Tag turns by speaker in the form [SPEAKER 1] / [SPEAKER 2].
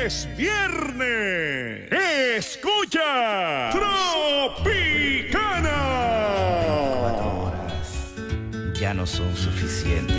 [SPEAKER 1] es viernes. Escucha Tropicana.
[SPEAKER 2] 24 horas ya no son suficientes.